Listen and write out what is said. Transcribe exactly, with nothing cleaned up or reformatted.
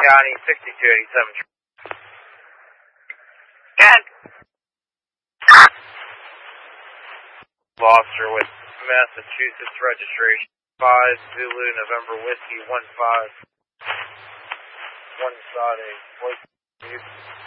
County, sixty-two eighty-seven. Good. Officer with Massachusetts registration, five Zulu November Whiskey, one five. One Sade, voice.